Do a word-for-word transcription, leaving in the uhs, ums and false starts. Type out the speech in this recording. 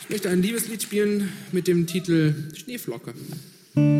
Ich möchte ein Liebeslied spielen mit dem Titel Schneeflocke.